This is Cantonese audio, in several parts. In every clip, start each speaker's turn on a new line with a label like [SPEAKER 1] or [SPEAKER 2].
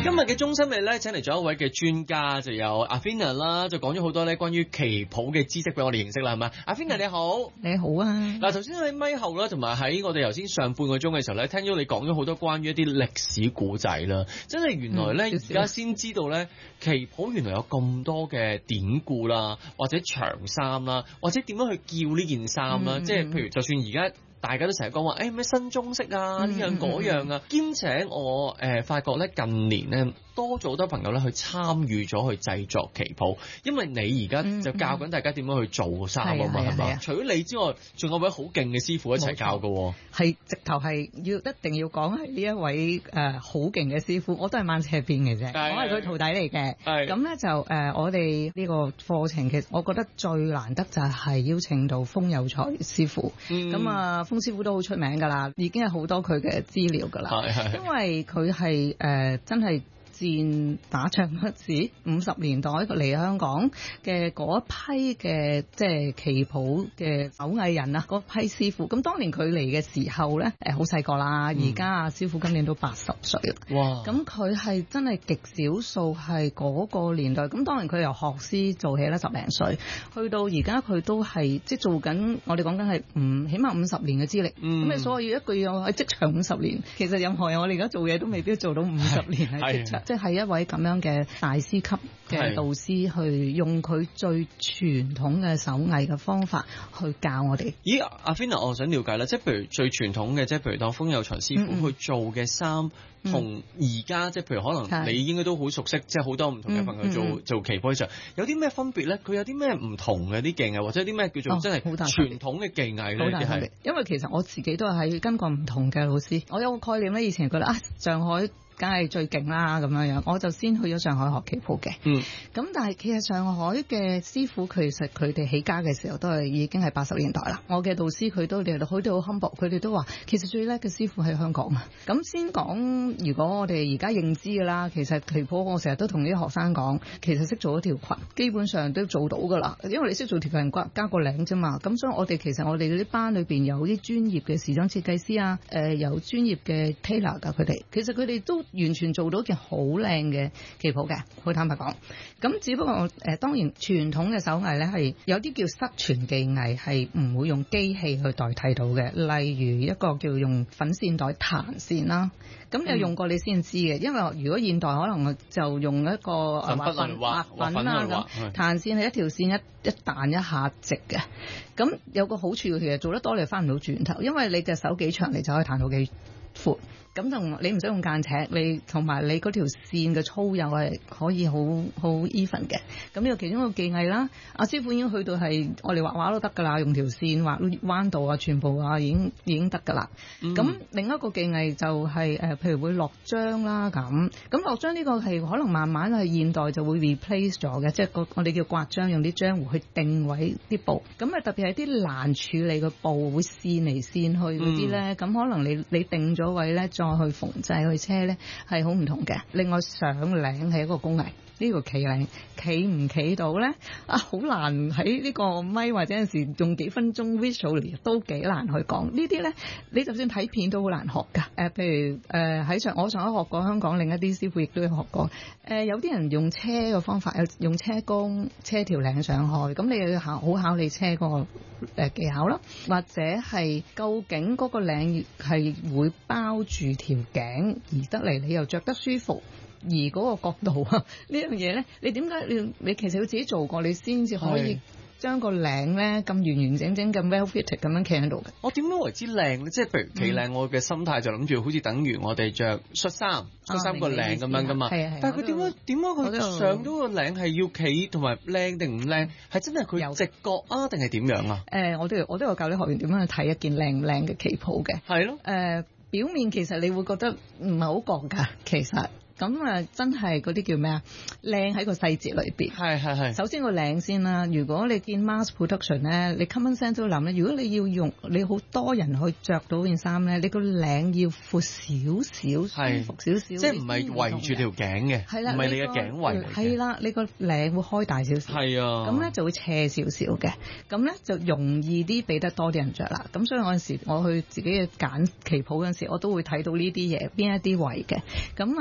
[SPEAKER 1] 今日嘅中心嚟咧，請嚟咗一位嘅專家，就有阿 Athena 啦，就講咗好多咧關於旗袍嘅知識俾我哋認識啦，係咪？阿 Athena 你好，
[SPEAKER 2] 你好啊！
[SPEAKER 1] 嗱，頭先喺咪後啦，同埋喺我哋頭先上半個鐘嘅時候咧，聽咗你講咗好多關於一啲歷史古仔啦，真係原來咧而家先知道咧，旗袍原來有咁多嘅典故啦，或者長衫啦，或者點樣去叫呢件衫啦，即係譬如就算而家。大家都成日講話，咩新中式啊，呢樣嗰樣啊，兼且我發覺咧近年咧多咗好多朋友咧去參與咗去製作旗袍，因為你而家就教緊大家點樣去做衫啊嘛，係嘛？除咗你之外，仲有位好勁嘅師傅一齊教㗎喎。係
[SPEAKER 2] 直頭係一定要講係呢一位好勁嘅師傅，我都係掹車邊嘅啫，我係佢徒弟嚟嘅。咁咧就我哋呢個課程其實我覺得最難得就係邀請到封有才師傅，咁啊。封師傅都好出名㗎啦，已經係好多佢嘅資料㗎啦。因為佢係真係戰打仗嗰時50年代嚟香港嘅嗰一批嘅即係旗袍嘅手藝人啊，嗰批師傅。咁當年佢嚟嘅時候咧，好細個啦。而家阿師傅今年都80歲啦。哇！咁佢係真係極少數係嗰個年代。咁當然佢由學師做起啦，10零歲，去到而家佢都係即係做緊。我哋講緊係起碼50年嘅資歷。咁你所謂要一個要喺職場50年，其實任何人我哋而家做嘢都未必做到50年喺職場。即係一位咁樣嘅大師級嘅導師，去用佢最傳統嘅手藝嘅方法去教我哋。
[SPEAKER 1] 咦，阿 Athena， 我想了解啦，即係譬如最傳統嘅，即係譬如當封有才師傅去做嘅衫，同而家即係譬如可能你應該都好熟悉，即係好多唔同嘅朋友做旗袍上，有啲咩分別咧？佢有啲咩唔同嘅啲技藝，或者啲咩叫做真係傳統嘅技藝咧？係
[SPEAKER 2] 因為其實我自己都係跟過唔同嘅老師，我有個概念咧，以前覺得上海梗係最勁啦咁樣樣，我就先去咗上海學旗袍嘅。咁但係其實上海嘅師傅其實佢哋起家嘅時候都係已經係80年代啦。我嘅導師佢都好 humble， 佢哋都話其實最叻嘅師傅喺香港啊。咁先講，如果我哋而家認知㗎啦，其實旗袍我成日都同啲學生講，其實識做一條裙基本上都做到㗎啦，因為你識做條裙加個領啫嘛。咁所以我哋嗰啲班裏邊有啲專業嘅時裝設計師啊，有專業嘅 tailor 㗎，佢哋其實佢哋都完全做到件好靚嘅旗袍嘅，好坦白講。咁只不過當然傳統嘅手藝咧係有啲叫失傳技藝，係唔會用機器去代替到嘅。例如一個叫用粉線袋彈線啦，咁你有用過你先知嘅。因為如果現代可能就用一個畫粉啦咁，彈線係一條線一彈一下直嘅。咁有個好處，其實做得多你翻唔到轉頭，因為你隻手幾長，你就可以彈到幾闊。咁同你唔使用間尺，你同埋你嗰條線嘅粗幼係可以好 even 嘅。咁呢個其中一個技藝啦。阿師傅已經去到係我哋畫畫都得㗎啦，用條線畫彎度啊，全部啊已經得㗎啦。咁另一個技藝就係譬如會落漿啦咁。咁落漿呢個係可能慢慢係現代就會 replace 咗嘅，即係我哋叫刮漿，用啲漿糊去定位啲布。咁啊特別係啲難處理嘅布會線嚟線去嗰啲咧，咁可能你定咗位咧，再去縫製去車咧係好唔同嘅。另外上領係一個工藝，呢個企領企唔企到咧好難喺呢個咪或者有陣時用幾分鐘 visually 都幾難去講。呢啲咧你就算睇片都好難學㗎。譬如我上一學過，香港另一啲師傅亦都有學過。有啲人用車嘅方法，用車工車條領上去，咁你要好考你車嗰個技巧啦，或者係究竟嗰個領係會包住條頸而得嚟，你又着得舒服，而嗰個角度呢樣嘢咧，你點解你其實要自己做過，你先至可以將個領咧咁完完整整咁 well fitted 咁樣企喺度嘅。我點樣為之靚咧？即係譬如企領，我嘅心態就諗住好似等於我哋着恤衫個領咁樣噶嘛。但係佢點解佢上到個領係要企同埋靚定唔靚？係真係佢直覺啊，定係點樣啊？我都有教啲學員點樣去睇一件靚唔靚嘅旗袍嘅。係咯。表面其實你會覺得唔係好覺㗎，其實。咁啊，真係嗰啲叫咩啊？靚喺個細節裏邊。係。首先個領先啦。如果你見 mass production 咧，你 common sense 都諗咧，如果你要用你好多人去着到件衫咧，你個領要闊少少，舒服少少。即係唔係圍住條頸嘅？係啦，唔係你嘅頸圍嚟嘅。係啦，你個領會開大少少。係啊。咁咧就會斜少少嘅，咁咧就容易啲俾得多啲人着啦。咁所以我有時我去自己揀旗袍嗰陣時，我都會睇到呢啲嘢邊一啲位嘅。咁啊，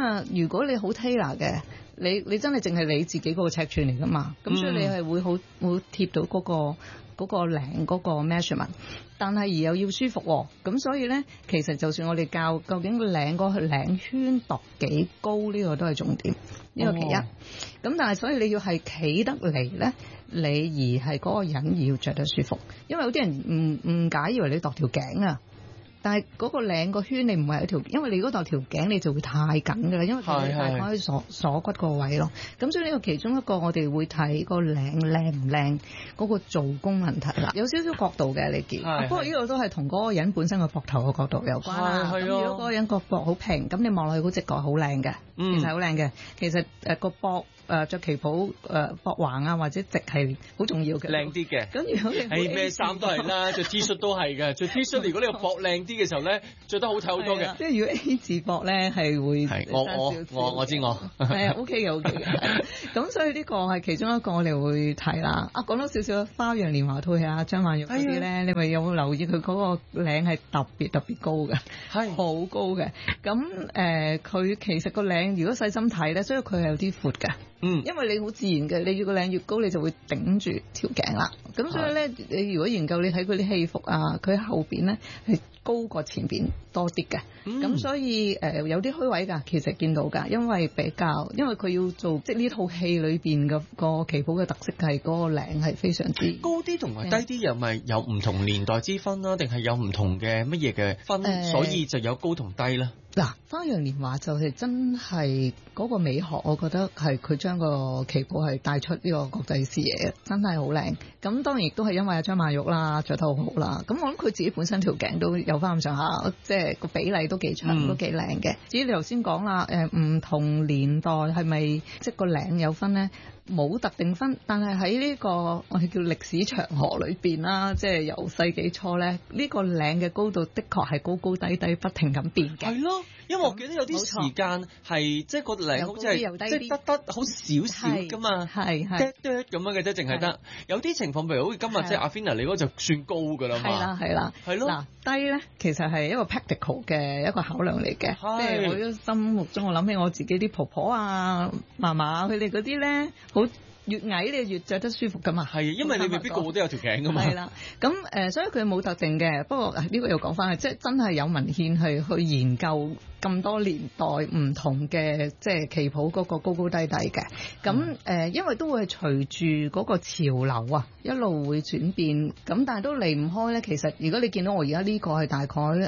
[SPEAKER 2] 如果你好 tailor 嘅，你真係淨係你自己嗰個尺寸嚟噶嘛，咁所以你係會貼到嗰個領嗰個 measurement， 但係而又要舒服喎，咁所以咧其實就算我哋教究竟個領嗰個領圈度幾高呢個都係重點，呢個其一。咁但係所以你要係企得嚟咧，你而係嗰個人要着得舒服，因為有啲人誤解以為你度條頸啊。但係嗰個領個圈你唔係一條，因為你嗰度條頸你就會太緊㗎啦，因為佢大概喺鎖骨個位咯。咁所以呢個其中一個我哋會睇個領靚唔靚嗰個做工問題啦。有少少角度嘅你見，不過呢個都係同嗰個人本身個膊頭個角度有關啦。咁如果嗰個人個膊好平，咁你望落去嗰隻腳好靚嘅，其實好靚嘅。其實個膊着旗袍膊橫啊或者直係好重要嘅，
[SPEAKER 1] 靚啲嘅。咁
[SPEAKER 2] 如果你
[SPEAKER 1] 咩衫都係啦，着 T 恤都係嘅，着 T 恤如果你個膊靚啲嘅時候咧，着得好睇好多嘅。
[SPEAKER 2] 即係如果 A 字膊咧係會
[SPEAKER 1] 我知我
[SPEAKER 2] 係啊 OK 嘅 OK 嘅。咁所以呢個係其中一個我哋會睇啦。講多少少花樣年華套戲啊，張曼玉嗰啲咧，你咪有冇留意佢嗰個領係特別高嘅，係好高嘅。咁佢其實個領如果細心睇咧，所以佢係有啲闊嘅。因為你好自然嘅，你要個領越高，你就會頂住條頸啦。咁所以咧，你如果研究你睇佢啲戲服啊，佢後邊咧係高過前邊多啲嘅。咁所以有啲虛位㗎，其實見到㗎，因為佢要做即係呢套戲裏邊嘅個旗袍嘅特色係嗰個領係非常之
[SPEAKER 1] 高啲同埋低啲，又咪有唔同年代之分啦，定係有唔同嘅乜嘢嘅分，所以就有高同低啦。
[SPEAKER 2] 嗱，花樣年華就係真係嗰個美學，我覺得係佢將個旗袍係帶出呢個國際視野，真係好靚。咁當然亦都係因為阿張曼玉啦，着得好好啦。咁我諗佢自己本身條頸都有翻咁上下，即係個比例都幾長，都幾靚嘅。至於你頭先講啦，唔同年代係咪即係個領有分咧？冇特定分，但係喺呢個我哋叫歷史長河裏邊啦，即係由世紀初咧，呢個領嘅高度的確係高高低低不停咁變嘅。
[SPEAKER 1] 係咯，因為我記得有啲時間係即係個領好似係即係得好少少㗎嘛，係咁樣嘅啫，淨係得。有啲情況譬如好似今日即係阿 Fina 你嗰就算高㗎啦嘛。係啦，係咯。嗱，低咧其實係一個 practical 嘅一個考量嚟嘅，即係我心目中我諗起我自己啲婆婆啊、嫲嫲佢哋嗰啲咧。好越矮你越着得舒服噶嘛，係因為你未必個個都有條頸噶嘛。係啦，咁所以佢冇特定嘅。不過呢個又講翻，即係真係有文獻係去研究咁多年代唔同嘅即係旗袍嗰個高高低低嘅。咁因為都會係隨住嗰個潮流啊一路會轉變，咁但係都離唔開咧。其實如果你見到我而家呢個係大概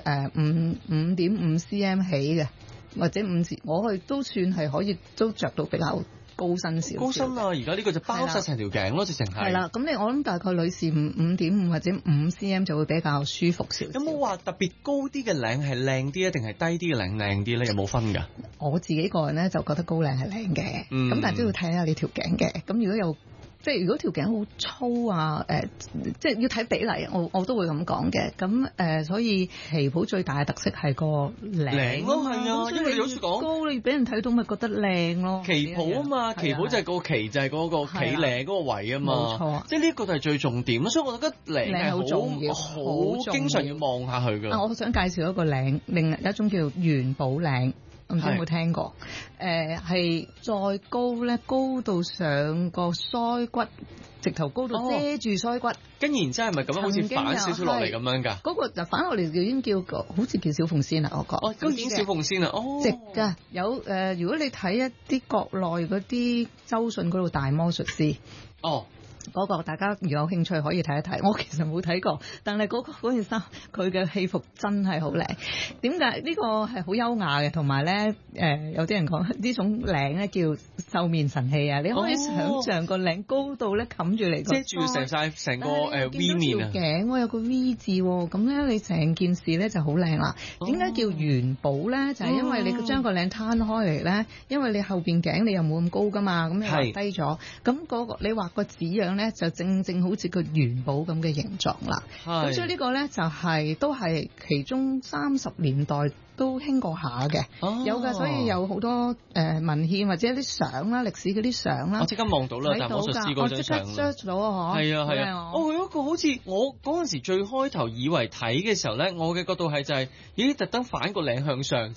[SPEAKER 1] 5.5 cm 起嘅，或者我去都算係可以都着到比較高身少，高身啊！而家呢個就包晒成條頸咯，直情係。係啦，咁我諗大概女士5.5或者5 cm 就會比較舒服少少。有冇話特別高啲嘅領係靚啲啊，定係低啲嘅領靚啲咧？有冇分㗎？我自己個人咧就覺得高領係靚嘅，咁但係都要睇下你條頸嘅。咁如果有即係如果條頸好粗啊，即係要睇比例，我都會咁講嘅。咁所以旗袍最大嘅特色係個領咯，係啊，因為你有時講高，你俾人睇到咪覺得靚咯。旗袍啊嘛，旗袍就係個旗就係嗰個企領嗰個位啊嘛，冇錯。即係呢個就係最重點，所以我覺得領係好重要，好經常要望下去㗎。我想介紹一個領，另一種叫元寶領。唔知有冇聽過？係再高咧，高到上個腮骨，直頭高到遮住腮骨。跟然之後係咪咁樣好似反少少落嚟咁樣㗎？嗰個就反落嚟就已經叫好似叫小鳳仙啦，我覺。哦，都已經小鳳仙啦。哦，直㗎。有如果你睇一啲國內嗰啲周迅嗰度大魔術師。哦。嗰個大家如果有興趣可以睇一睇，我其實冇睇過，但係嗰件衫佢嘅戲服真係好靚。點解呢個係好優雅嘅？同埋咧有啲人講呢種領咧叫繡面神器啊！你可以想像個領高度咧冚住嚟，遮住成個V 面啊！頸我有個 V 字喎，咁咧你成件事咧就好靚啦。點解叫元寶咧？就係因為你將個領攤開嚟咧，因為你後邊頸你又冇咁高噶嘛，咁你畫低咗，咁嗰個你畫個紙樣咧就正好似個元寶咁嘅形狀啦。咁所以呢個咧就係都係其中30年代都興過下嘅，有嘅，所以有好多文獻或者啲相啦，歷史嗰啲相啦，我即刻望到啦，大魔術師嗰張相，我即刻 search 到啊，係啊係啊，佢嗰個好似我嗰陣時最開頭以為睇嘅時候咧，我嘅角度係就係咦特登反個領向上啫。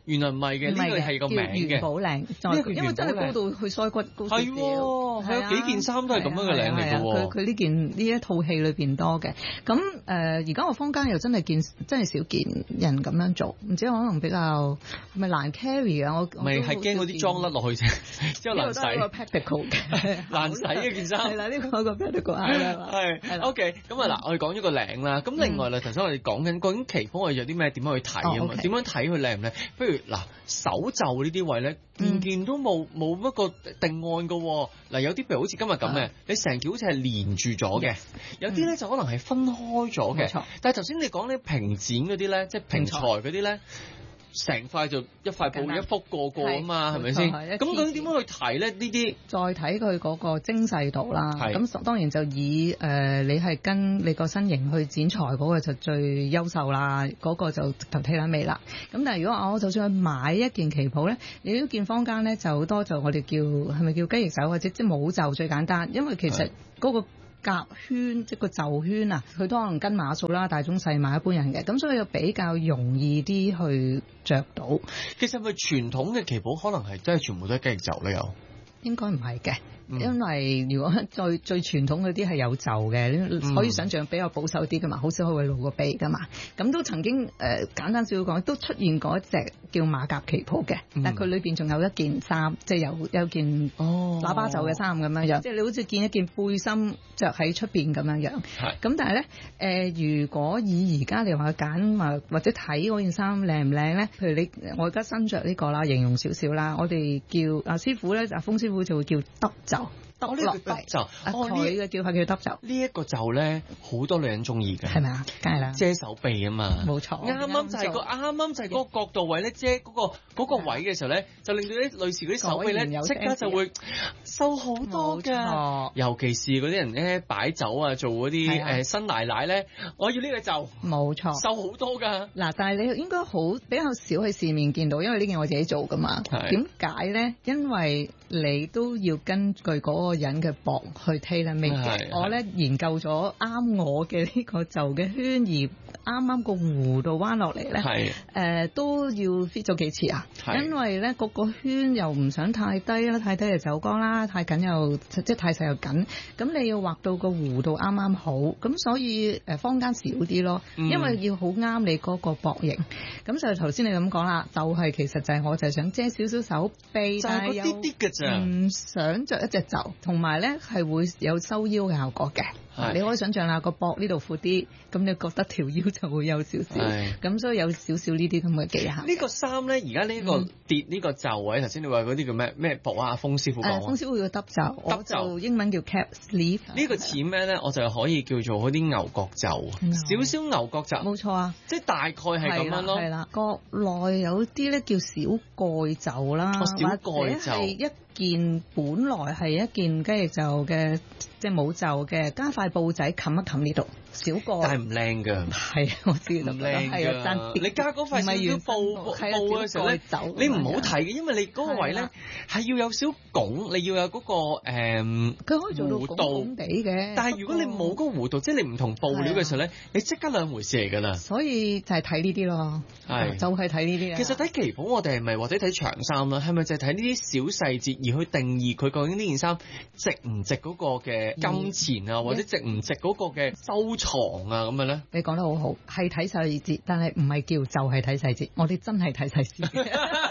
[SPEAKER 1] 原來唔係嘅，呢個係個名嘅。
[SPEAKER 2] 元寶領，因為真係高到去腮骨高少少。
[SPEAKER 1] 係啊，幾件衫都係咁樣嘅領嚟嘅喎。
[SPEAKER 2] 佢呢一套戲裏邊多嘅。咁而家我坊間又真係少見人咁樣做，唔知可能比較係咪難 carry 啊？我
[SPEAKER 1] 咪係驚嗰啲裝甩落去啫，之後難洗。
[SPEAKER 2] 呢個 practical 嘅
[SPEAKER 1] 難洗嘅件衫。
[SPEAKER 2] 係啦，呢個 practical 係
[SPEAKER 1] OK， 咁啊嗱，我哋講咗個領啦。咁另外咧，頭先我哋講緊究竟旗袍我哋有啲咩點樣去睇啊嘛？點樣睇佢靚唔靚？不如嗱，手袖呢啲位咧，件都冇一個定案㗎喎。嗱，有啲譬如好似今日咁嘅，你成件好似係連住咗嘅，有啲咧就可能係分開咗嘅。但係頭先你講咧平剪嗰啲咧，即係平裁嗰啲咧。成塊就一塊布一幅個啊嘛，係咪先？咁究竟點樣去睇咧？呢啲
[SPEAKER 2] 再睇佢嗰個精細度啦。咁當然就以你係跟你個身形去剪裁嗰個就最優秀啦，嗰個就直頭睇得尾啦。咁但係如果我就算去買一件旗袍咧，你都見坊間咧就好多就我哋叫係咪叫雞翼袖或者即係冇袖最簡單，因為其實嗰個夾圈即係個袖圈啊，佢都可能跟碼數啦，大中細碼一般人嘅，咁所以比較容易啲去着到。
[SPEAKER 1] 其實係咪傳統嘅旗袍可能係真係全部都係雞翼袖咧？又
[SPEAKER 2] 應該唔係嘅。因為如果最傳統嗰啲係有袖嘅，可以想象比較保守啲噶嘛，好少會露個鼻噶嘛。咁都曾經簡單少少講，都出現過一隻叫馬甲旗袍嘅，但係佢裏邊仲有一件衫，即係有件喇叭袖嘅衫咁樣樣，即係你好似見一件背心着喺出邊咁樣樣。咁但係咧如果以而家你話揀或者睇嗰件衫靚唔靚咧，譬如我而家新着呢個啦，形容少少啦，我哋叫阿師傅咧，阿風師傅就會叫耷袖。
[SPEAKER 1] 呢個耷袖，
[SPEAKER 2] 佢嘅叫法叫耷袖。
[SPEAKER 1] 呢一個袖咧，好多女人中意嘅，
[SPEAKER 2] 係咪啊？梗係啦，
[SPEAKER 1] 遮手臂啊嘛，
[SPEAKER 2] 冇錯。啱啱就
[SPEAKER 1] 係嗰個角度位咧，遮嗰個位嘅時候咧，就令到啲女士嗰啲手臂咧，即刻就會瘦好多㗎。尤其是嗰啲人咧擺酒啊，做嗰啲新奶奶咧，我要呢個袖，冇錯，瘦好多㗎。嗱，但係你應該比較少喺市面見到，因為呢件我自己做㗎嘛。點解咧？因為你都要根據嗰個人嘅膊去 tailor make 嘅。我咧研究咗啱我嘅呢個袖嘅圈，而啱個弧度彎落嚟咧，都要 fit 咗幾次啊。因為咧個圈又唔想太低啦，太低就走光啦，太緊又即係太細又緊。咁你要畫到個弧度啱啱好，咁所以坊間少啲咯，因為要好啱你嗰個膊型。咁就頭先你咁講啦，就係其實就係我就係想遮少少手臂，但係有唔想着一隻袖，同埋咧係會有收腰嘅效果嘅。你可以想象啦，個膊呢度闊啲，咁你覺得條腰就會有少少，咁所以有少少呢啲咁嘅技巧。呢個衫咧，而家呢個跌呢個袖位，頭先你話嗰啲叫咩布啊？風師傅講。風師傅叫耷袖，我就英文叫 cap sleeve。呢個似咩咧？我就可以叫做嗰啲牛角袖，少少牛角袖。冇錯啊，即係大概係咁樣咯。係啦，國內有啲咧叫小蓋袖啦，小蓋袖係一件本來係一件雞翼袖嘅，即係冇袖嘅，加塊布仔冚一冚呢度，小個，但係唔靚㗎。係，我知唔靚㗎。你加嗰塊小布嘅時候咧，你唔好睇嘅，因為你嗰個位咧係要有少拱，你要有嗰個佢可以做到拱拱地嘅。但係如果你冇嗰個弧度，即係你唔同布料嘅時候咧，你即刻兩回事嚟㗎啦。所以就係睇呢啲咯，就係睇呢啲。其實睇旗袍我哋係咪或者睇長衫啦？係咪就係睇呢啲小細節而去定義佢究竟呢件衫值唔值嗰個嘅金錢啊，或者值唔值嗰個嘅收藏啊咁樣咧？你講得好好，係睇細節，但係唔係叫就係睇細節，我哋真係睇細節。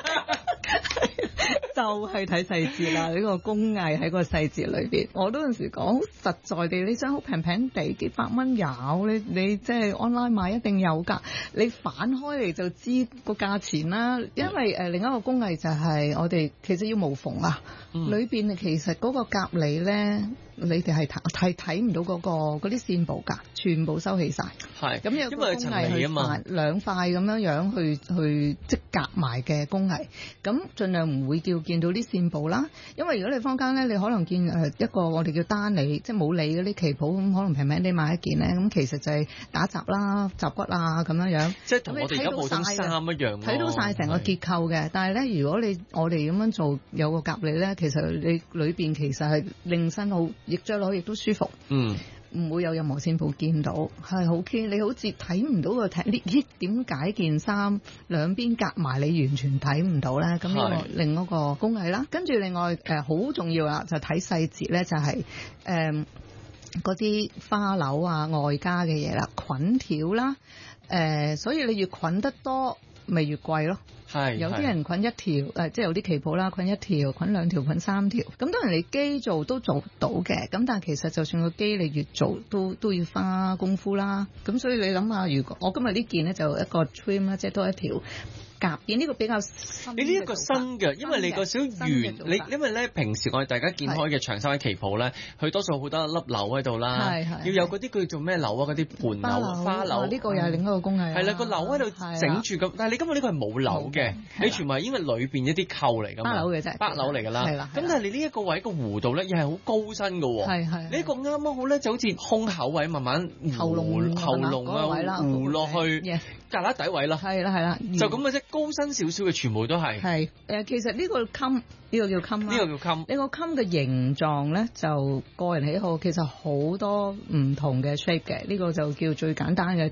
[SPEAKER 1] 就係睇細節啦，呢個工藝喺個細節裏邊。我嗰陣時講實在地，你真好平平地幾百蚊有，你即係 online 買一定有㗎。你反開嚟就知個價錢啦。因為另一個工藝就係我哋其實要無縫啊，裏邊其實嗰個夾里咧，你哋係睇唔到嗰啲線布㗎，全部收起晒。係咁有個工藝去兩塊咁樣去即夾埋嘅工藝，咁盡量唔會見到啲線布啦。因為如果你坊間咧，你可能見一個我哋叫單里，即係冇里嗰啲旗袍，咁可能平平地買一件咧，咁其實就係打褶啦、褶骨啊咁樣樣。即係同我哋而家普通衫一樣，睇到晒成個結構嘅。但係咧，如果我哋咁樣做有個夾里咧，其實你裏邊其實係令身好，亦着落去亦都舒服。
[SPEAKER 2] 唔會有任何線譜見到，係好 key。你好似睇唔到個咦點解件衫兩邊夾埋你完全睇唔到咧？咁呢個另一個工藝啦。跟住另外好重要啦，就睇細節咧，就係嗰啲花紐啊、外加嘅嘢啦、捆條啦，所以你越捆得多，咪越貴咯。係有啲人捆一條，即係有啲旗袍啦，捆一條、捆兩條、捆三條。咁當然你機做都做到嘅，咁但係其實就算個機你越做都要花功夫啦。咁所以你諗下，如果我今日呢件咧就一個 trim 啦，即係多一條夾件，呢個比較新。你呢一個新嘅，因為你個小圓，你因為咧平時我哋大家見開嘅長衫嘅旗袍咧，佢多數好多粒紐喺度啦，要有嗰啲叫做咩紐啊？嗰啲盤紐、花紐。呢個又係另一個工藝。係啦，個紐喺度整住咁，但係你今日呢個係冇紐嘅，你全部係應該裏邊一啲扣嚟㗎嘛。花紐嘅啫，花紐嚟㗎啦。係啦。咁但係你呢一個位個弧度咧，又係好高身㗎喎。係係。呢個啱啱好咧，就好似胸口位慢慢喉嚨啊弧落去格旯底位啦。係啦係啦。就咁嘅啫。高身少少嘅全部都係。係其實呢個襟，呢個叫襟啦。呢個叫襟。呢個襟嘅形狀咧，就個人喜好，其實好多唔同嘅 shape 嘅。呢個就叫最簡單嘅